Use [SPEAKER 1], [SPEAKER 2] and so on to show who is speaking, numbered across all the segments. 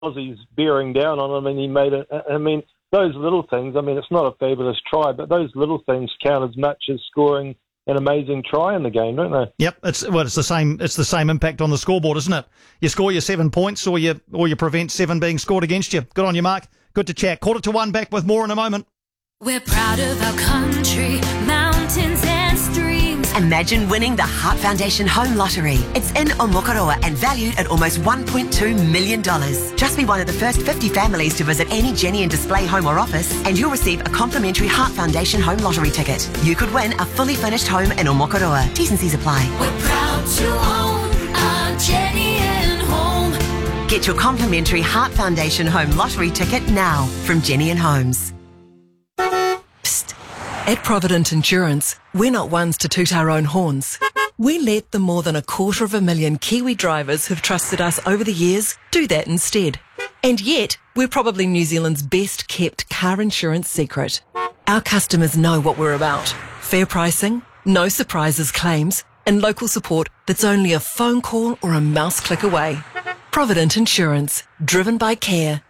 [SPEAKER 1] Aussies bearing down on him, and he made it. I mean, those little things. I mean, it's not a fabulous try, but those little things count as much as scoring an amazing try in the game, don't they?
[SPEAKER 2] Yep, it's the same. It's the same impact on the scoreboard, isn't it? You score your 7 points, or you prevent 7 being scored against you. Good on you, Mark. Good to chat. 1:45, back with more in a moment.
[SPEAKER 3] We're proud of our country, mountains and streams.
[SPEAKER 4] Imagine winning the Heart Foundation Home Lottery. It's in Omokoroa and valued at almost $1.2 million. Just be one of the first 50 families to visit any Jenny and Display home or office, and you'll receive a complimentary Heart Foundation Home Lottery ticket. You could win a fully furnished home in Omokoroa. T's and C's apply.
[SPEAKER 3] We're proud to own our Jenny and Home.
[SPEAKER 4] Get your complimentary Heart Foundation Home Lottery ticket now from Jenny and Homes.
[SPEAKER 5] Psst. At Provident Insurance, we're not ones to toot our own horns. We let the more than 250,000 Kiwi drivers who've trusted us over the years do that instead. And yet, we're probably New Zealand's best kept car insurance secret. Our customers know what we're about. Fair pricing, no surprises claims, and local support that's only a phone call or a mouse click away. Provident Insurance, driven by care.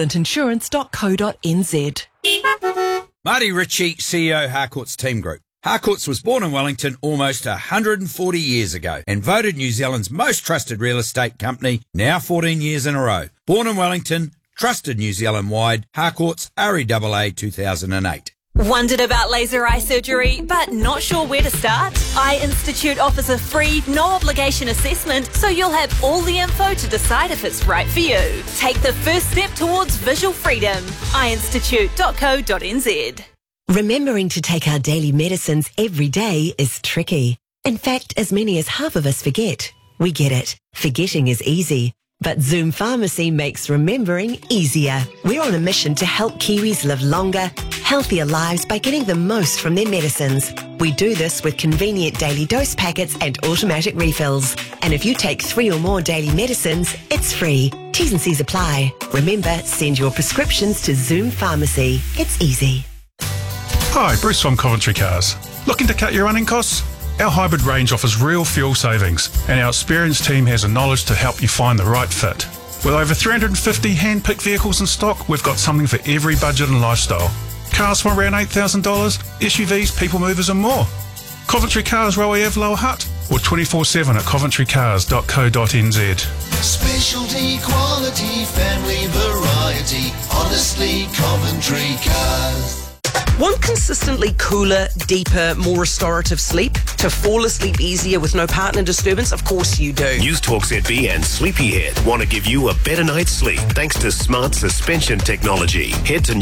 [SPEAKER 5] providentinsurance.co.nz.
[SPEAKER 6] Marty Ritchie, CEO Harcourt's Team Group. Harcourt's was born in Wellington almost 140 years ago and voted New Zealand's most trusted real estate company now 14 years in a row. Born in Wellington, trusted New Zealand-wide, Harcourt's REAA 2008.
[SPEAKER 7] Wondered about laser eye surgery, but not sure where to start? Eye Institute offers a free, no-obligation assessment, so you'll have all the info to decide if it's right for you. Take the first step towards visual freedom. eyeinstitute.co.nz.
[SPEAKER 4] Remembering to take our daily medicines every day is tricky. In fact, as many as half of us forget. We get it. Forgetting is easy. But Zoom Pharmacy makes remembering easier. We're on a mission to help Kiwis live longer, healthier lives by getting the most from their medicines. We do this with convenient daily dose packets and automatic refills. And if you take 3 or more daily medicines, it's free. T's and C's apply. Remember, send your prescriptions to Zoom Pharmacy. It's easy.
[SPEAKER 8] Hi, Bruce from Coventry Cars. Looking to cut your running costs? Our hybrid range offers real fuel savings, and our experienced team has the knowledge to help you find the right fit. With over 350 hand-picked vehicles in stock, we've got something for every budget and lifestyle. Cars from around $8,000, SUVs, people movers and more. Coventry Cars, Rowie Ave, Lower Hutt, or 24/7 at coventrycars.co.nz.
[SPEAKER 9] Specialty, quality, family variety, honestly Coventry Cars.
[SPEAKER 10] Want consistently cooler, deeper, more restorative sleep? To fall asleep easier with no partner disturbance? Of course you do.
[SPEAKER 11] News Talk ZB and Sleepyhead want to give you a better night's sleep thanks to smart suspension technology. Head to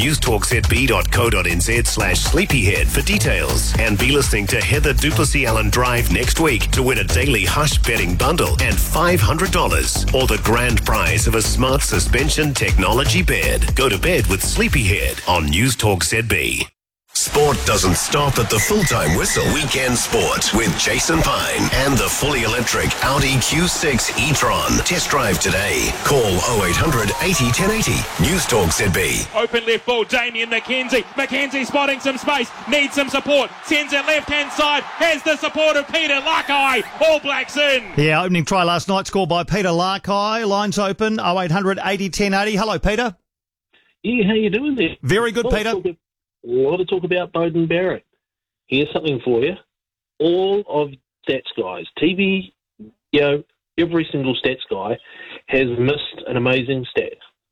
[SPEAKER 11] newstalkzb.co.nz/sleepyhead for details. And be listening to Heather Duplessis Allen Drive next week to win a daily Hush betting bundle and $500 or the grand prize of a smart suspension technology bed. Go to bed with Sleepyhead on News Talk ZB. Sport doesn't stop at the full-time whistle. Weekend Sport with Jason Pine and the fully electric Audi Q6 e-tron. Test drive today. Call 0800 80 1080. News Talk ZB.
[SPEAKER 12] Open left ball, Damien McKenzie. McKenzie spotting some space, needs some support. Sends it left-hand side, has the support of Peter Lakai. All Blacks in.
[SPEAKER 2] Yeah, opening try last night scored by Peter Lakai. Lines open, 0800 80 1080. Hello, Peter.
[SPEAKER 13] Yeah, how you doing there?
[SPEAKER 2] Very good, Peter.
[SPEAKER 13] A lot of talk about Beauden Barrett. Here's something for you. All of stats guys, TV, every single stats guy has missed an amazing stat.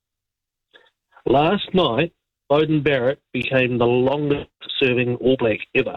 [SPEAKER 13] Last night, Beauden Barrett became the longest-serving All Black ever.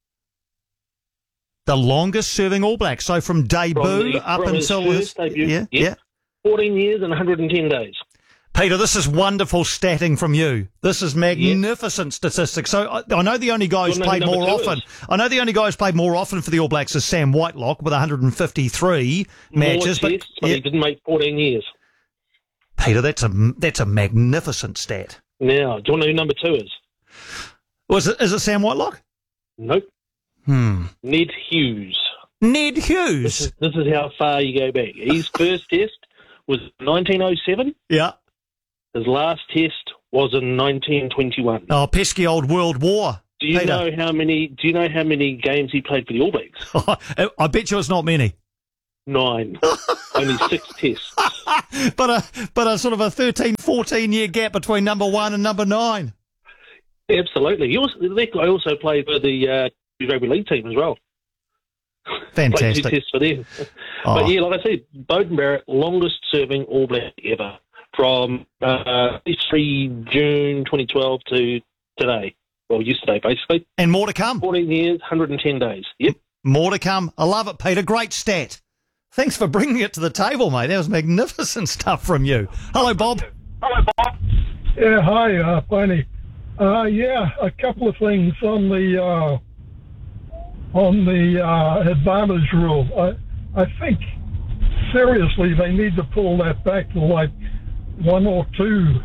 [SPEAKER 2] The longest-serving All Black. So from debut up until
[SPEAKER 13] his first debut,
[SPEAKER 2] yeah.
[SPEAKER 13] 14 years and 110 days.
[SPEAKER 2] Peter, this is wonderful statting from you. This is magnificent statistics. So I know the only guy who's played more often. I know the only guy who's played more often for the All Blacks is Sam Whitelock with 153 matches.
[SPEAKER 13] But he didn't make 14 years.
[SPEAKER 2] Peter, that's a magnificent stat.
[SPEAKER 13] Now, do you want to know who number 2 is?
[SPEAKER 2] Is it Sam Whitelock?
[SPEAKER 13] Nope. Ned Hughes.
[SPEAKER 2] Ned Hughes?
[SPEAKER 13] This is how far you go back. His first test was 1907.
[SPEAKER 2] Yeah.
[SPEAKER 13] His last test was in 1921.
[SPEAKER 2] Oh, pesky old World War.
[SPEAKER 13] Do you know how many games he played for the All Blacks?
[SPEAKER 2] I bet you it's not many.
[SPEAKER 13] 9. Only 6 tests.
[SPEAKER 2] but a sort of a 13, 14-year gap between number 1 and number 9.
[SPEAKER 13] Absolutely. That guy also played for the rugby league team as well.
[SPEAKER 2] Fantastic.
[SPEAKER 13] Played 2 tests for them. But yeah, like I said, Beauden Barrett, longest serving All Black ever, from 3 June 2012 to today. Well, yesterday, basically.
[SPEAKER 2] And more to come.
[SPEAKER 13] 14 years, 110 days. Yep.
[SPEAKER 2] More to come. I love it, Peter. Great stat. Thanks for bringing it to the table, mate. That was magnificent stuff from you. Hello, Bob.
[SPEAKER 14] Yeah, hi, Bonnie. Yeah, a couple of things on the advantage rule. I think seriously they need to pull that back to like 1 or 2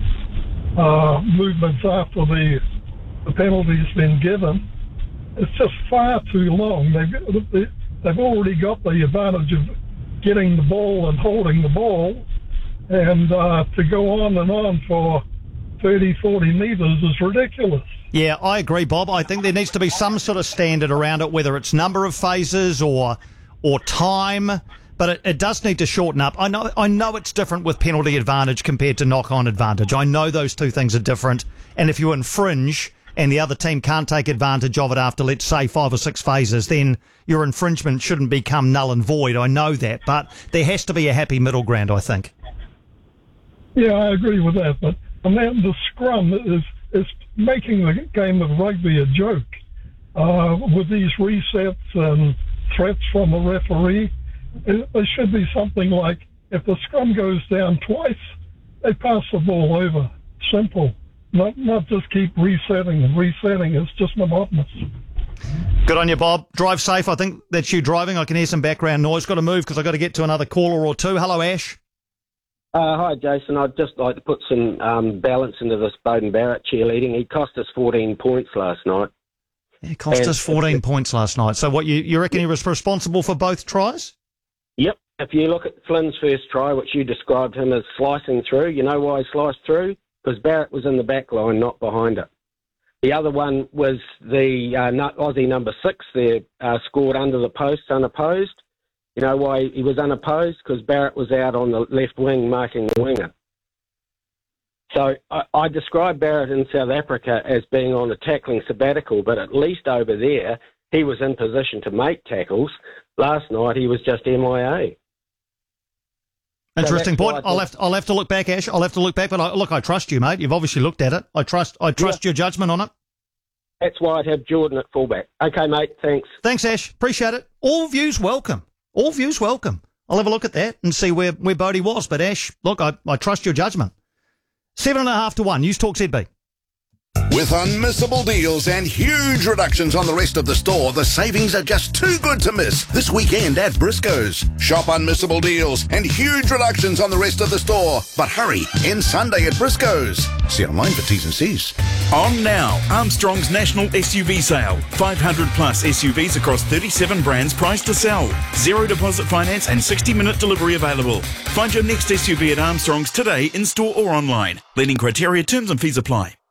[SPEAKER 14] movements after the penalty's been given. It's just far too long. They've already got the advantage of getting the ball and holding the ball, and to go on and on for 30, 40 metres is ridiculous.
[SPEAKER 2] Yeah, I agree, Bob. I think there needs to be some sort of standard around it, whether it's number of phases or time, but it does need to shorten up. I know it's different with penalty advantage compared to knock-on advantage. I know those two things are different, and if you infringe and the other team can't take advantage of it after, let's say, 5 or 6 phases, then your infringement shouldn't become null and void. I know that, but there has to be a happy middle ground, I think.
[SPEAKER 14] Yeah, I agree with that, but the scrum is making the game of rugby a joke with these resets and threats from the referee. There should be something like, if the scrum goes down twice, they pass the ball over. Simple. Not just keep resetting and resetting. It's just monotonous.
[SPEAKER 2] Good on you, Bob. Drive safe. I think that's you driving. I can hear some background noise. Got to move because I've got to get to another caller or two. Hello, Ash.
[SPEAKER 15] Hi, Jason. I'd just like to put some balance into this Beauden Barrett cheerleading. He cost us 14 points last night.
[SPEAKER 2] Yeah, it cost us 14 points last night. So what, you reckon he was responsible for both tries?
[SPEAKER 15] Yep. If you look at Flynn's first try, which you described him as slicing through, you know why he sliced through? Because Barrett was in the back line, not behind it. The other one was the Aussie number 6 there, scored under the post, unopposed. You know why he was unopposed? Because Barrett was out on the left wing marking the winger. So I describe Barrett in South Africa as being on a tackling sabbatical, but at least over there, he was in position to make tackles. Last night, he was just MIA.
[SPEAKER 2] Interesting point. I'll have to look back, Ash. I'll have to look back, but I trust you, mate. You've obviously looked at it. I trust your judgment on it.
[SPEAKER 15] That's why I'd have Jordan at fullback. Okay, mate. Thanks.
[SPEAKER 2] Thanks, Ash. Appreciate it. All views welcome. All views welcome. I'll have a look at that and see where Bodie was. But Ash, look, I trust your judgment. 7.5 to 1. News Talk ZB.
[SPEAKER 16] With unmissable deals and huge reductions on the rest of the store, the savings are just too good to miss this weekend at Briscoe's. Shop unmissable deals and huge reductions on the rest of the store. But hurry, end Sunday at Briscoe's. See online for T's and C's.
[SPEAKER 17] On now, Armstrong's National SUV Sale. 500 plus SUVs across 37 brands priced to sell. 0 deposit finance and 60-minute delivery available. Find your next SUV at Armstrong's today in store or online. Leading criteria, terms and fees apply.